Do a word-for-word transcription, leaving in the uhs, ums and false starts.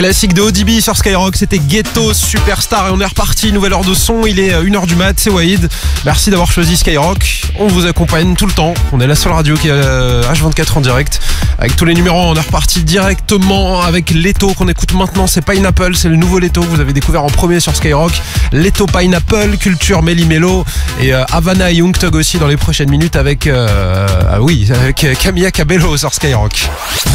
Classique de O D B sur Skyrock, c'était Ghetto Superstar et on est reparti, nouvelle heure de son, il est une heure du mat, c'est Wahid. Merci d'avoir choisi Skyrock, on vous accompagne tout le temps, on est la seule radio qui est H vingt-quatre en direct. Avec tous les numéros, on est reparti directement avec Leto qu'on écoute maintenant, c'est Pineapple, c'est le nouveau Leto que vous avez découvert en premier sur Skyrock. Leto Pineapple, Culture Melly Mello et euh, Havana et Young Thug aussi dans les prochaines minutes avec, euh, ah oui, avec Camilla Cabello sur Skyrock.